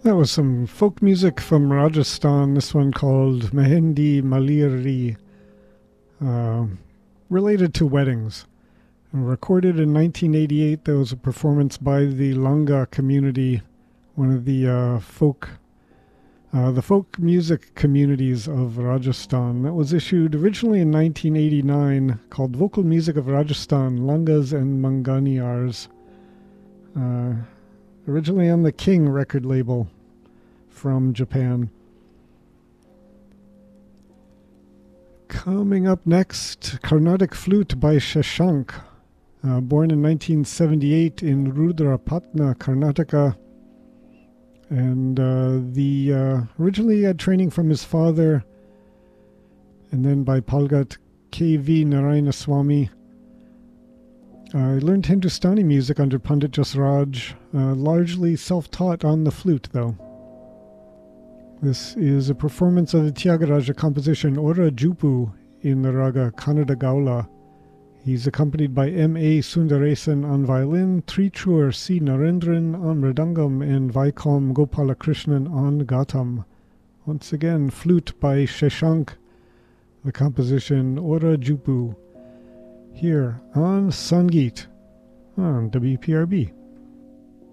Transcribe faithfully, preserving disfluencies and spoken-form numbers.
That was some folk music from Rajasthan, this one called Mehendi Maliri, uh, related to weddings. Recorded in nineteen eighty-eight, there was a performance by the Langa community, one of the uh, folk uh, the folk music communities of Rajasthan. That was issued originally in nineteen eighty-nine, called Vocal Music of Rajasthan, Langas and Manganiyars. Uh, originally on the King record label from Japan. Coming up next, Carnatic Flute by Shashank. Uh, born in nineteen seventy-eight in Rudrapatna, Karnataka. And uh, the uh, originally he had training from his father, and then by Palgat K V Narayanaswamy. Uh, he learned Hindustani music under Pandit Jasraj, uh, largely self-taught on the flute, though. This is a performance of the Tyagaraja composition Ora Jupu in the raga Kannada Gaula. He's accompanied by M A Sundaresan on violin, Trichur C. Narendran on mridangam, and Vaikom Gopalakrishnan on ghatam. Once again, flute by Shashank, the composition Ora Jupu, here on Sangeet on W P R B.